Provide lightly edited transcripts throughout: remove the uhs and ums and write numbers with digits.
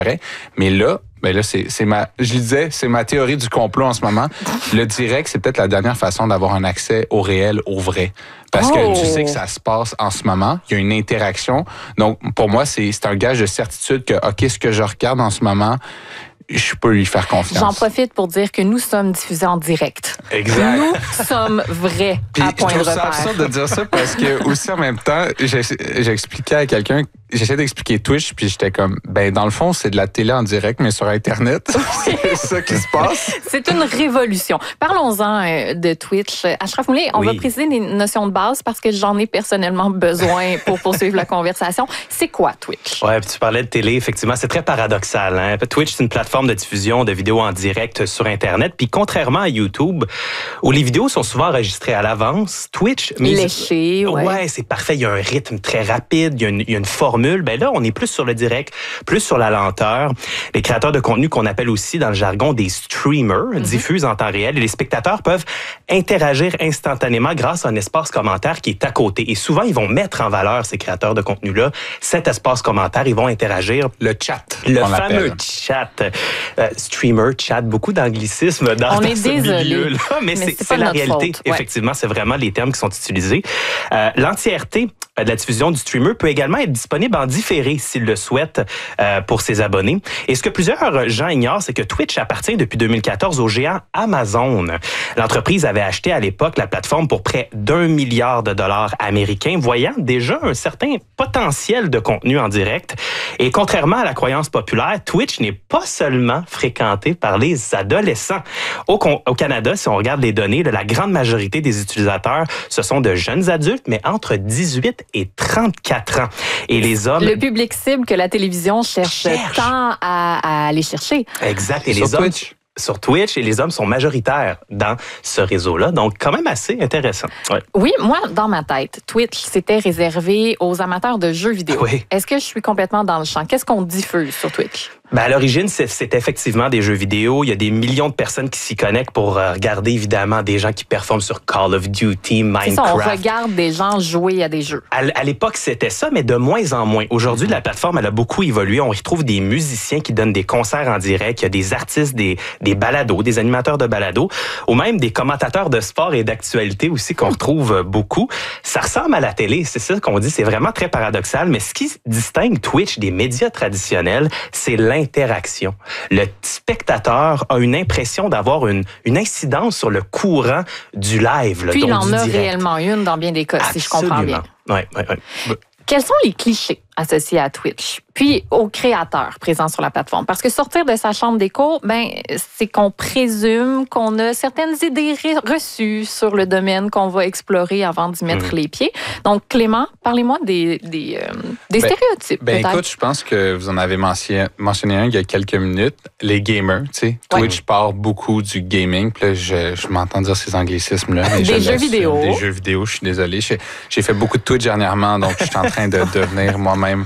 vrai. Mais là, je disais, c'est ma théorie du complot en ce moment. Le direct, c'est peut-être la dernière façon d'avoir un accès au réel, au vrai. Parce que tu sais que ça se passe en ce moment. Il y a une interaction. Donc, pour moi, c'est un gage de certitude que, OK, ce que je regarde en ce moment, je peux lui faire confiance. J'en profite pour dire que nous sommes diffusés en direct. Exact. Nous sommes vrais à point de repère. Je trouve ça absurde de dire ça parce que aussi en même temps, j'expliquais à quelqu'un, j'essayais d'expliquer Twitch, puis j'étais comme, dans le fond, c'est de la télé en direct, mais sur Internet. C'est ça qui se passe. C'est une révolution. Parlons-en de Twitch. Achraf Moulay, on va préciser des notions de base parce que j'en ai personnellement besoin pour poursuivre la conversation. C'est quoi Twitch? Ouais, puis tu parlais de télé, effectivement, c'est très paradoxal. Hein? Twitch, c'est une plateforme de diffusion de vidéos en direct sur Internet. Puis contrairement à YouTube, où les vidéos sont souvent enregistrées à l'avance, Twitch... Léché, ouais, c'est parfait. Il y a un rythme très rapide, il y a une formule. Là, on est plus sur le direct, plus sur la lenteur. Les créateurs de contenu qu'on appelle aussi dans le jargon des streamers diffusent en temps réel et les spectateurs peuvent interagir instantanément grâce à un espace commentaire qui est à côté. Et souvent, ils vont mettre en valeur ces créateurs de contenu-là. Cet espace commentaire, ils vont interagir. Le chat. Le fameux chat. Streamer, chat, beaucoup d'anglicismes dans ce milieu-là. Mais c'est la réalité. Faute. Ouais. Effectivement, c'est vraiment les termes qui sont utilisés. L'entièreté de la diffusion du streamer peut également être disponible en différé s'il le souhaite pour ses abonnés. Et ce que plusieurs gens ignorent, c'est que Twitch appartient depuis 2014 au géant Amazon. L'entreprise avait acheté à l'époque la plateforme pour près d'1 milliard de dollars américains, voyant déjà un certain potentiel de contenu en direct. Et contrairement à la croyance populaire, Twitch n'est pas seulement fréquenté par les adolescents. Au Canada, si on regarde les données, la grande majorité des utilisateurs, ce sont de jeunes adultes, mais entre 18 et 34 ans. Et les hommes... Le public cible que la télévision cherche tant à aller chercher. Exact. Et les hommes... Sur Twitch, et les hommes sont majoritaires dans ce réseau-là. Donc, quand même assez intéressant. Ouais. Oui, moi, dans ma tête, Twitch, c'était réservé aux amateurs de jeux vidéo. Oui. Est-ce que je suis complètement dans le champ? Qu'est-ce qu'on diffuse sur Twitch? À l'origine, c'est effectivement des jeux vidéo. Il y a des millions de personnes qui s'y connectent pour regarder, évidemment, des gens qui performent sur Call of Duty, Minecraft. C'est ça, on regarde des gens jouer à des jeux. À l'époque, c'était ça, mais de moins en moins. Aujourd'hui, la plateforme, elle a beaucoup évolué. On y retrouve des musiciens qui donnent des concerts en direct. Il y a des artistes, des balados, des animateurs de balados, ou même des commentateurs de sport et d'actualité aussi qu'on retrouve beaucoup. Ça ressemble à la télé, c'est ça qu'on dit. C'est vraiment très paradoxal, mais ce qui distingue Twitch des médias traditionnels, c'est l'interaction. Le spectateur a une impression d'avoir une incidence sur le courant du live. Puis donc il en du a direct. réellement une dans bien des cas, si je comprends bien. Ouais. Quels sont les clichés associés à Twitch, puis aux créateurs présents sur la plateforme? Parce que sortir de sa chambre d'écho, c'est qu'on présume qu'on a certaines idées reçues sur le domaine qu'on va explorer avant d'y mettre les pieds. Donc, Clément, parlez-moi des stéréotypes. Écoute, je pense que vous en avez mentionné un il y a quelques minutes, les gamers, tu sais. Twitch part beaucoup du gaming, puis là, je m'entends dire ces anglicismes-là. Des jeux vidéo. Des jeux vidéo, je suis désolé. J'ai fait beaucoup de Twitch dernièrement, donc je suis en train de devenir moi-même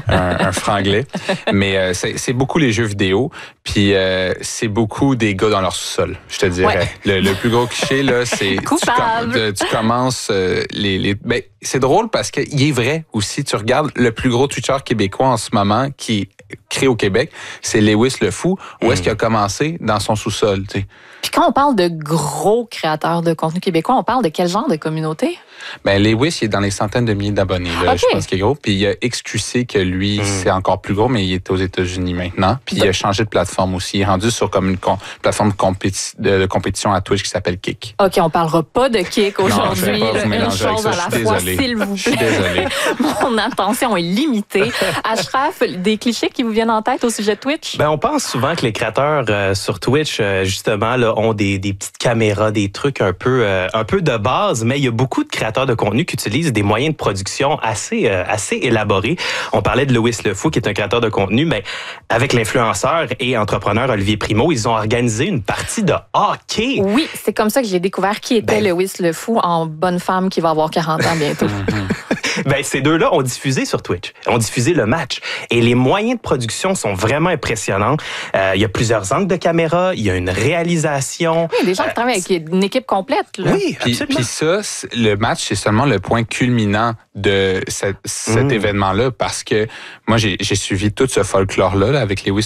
un franglais. Mais c'est beaucoup les jeux vidéo, puis c'est beaucoup des gars dans leur sous-sol, je te dirais. Ouais. Le plus gros cliché, là, c'est tu commences c'est drôle parce qu'il est vrai aussi. Tu regardes le plus gros Twitcher québécois en ce moment qui est créé au Québec, c'est Lewis le Fou. Où est-ce qu'il a commencé? Dans son sous-sol, tu sais. Puis quand on parle de gros créateurs de contenu québécois, on parle de quel genre de communauté? Lewis, il est dans les centaines de milliers d'abonnés. Là, je pense qu'il est gros. Puis il y a XQC que lui, c'est encore plus gros, mais il est aux États-Unis maintenant. Puis il a changé de plateforme aussi. Il est rendu sur comme une plateforme de compétition à Twitch qui s'appelle Kick. OK, on parlera pas de Kick aujourd'hui. Une chose à la fois, s'il vous plaît. Je suis désolé. Mon attention est limitée. Achraf, des clichés qui vous viennent en tête au sujet de Twitch? On pense souvent que les créateurs sur Twitch, justement, là, ont des petites caméras, des trucs un peu de base, mais il y a beaucoup de créateurs de contenu qui utilisent des moyens de production assez élaborés. On parlait de Lewis le Fou, qui est un créateur de contenu, mais avec l'influenceur et entrepreneur Olivier Primo, ils ont organisé une partie de hockey. Oui, c'est comme ça que j'ai découvert qui était Lewis le Fou en bonne femme qui va avoir 40 ans bientôt. Ces deux-là ont diffusé sur Twitch, ont diffusé le match. Et les moyens de production sont vraiment impressionnants. Il y a plusieurs angles de caméra, il y a une réalisation. Oui, des gens qui travaillent avec une équipe complète. Là. Oui, absolument. Puis ça, le match, c'est seulement le point culminant de cet événement-là, parce que moi, j'ai suivi tout ce folklore-là là, avec Lewis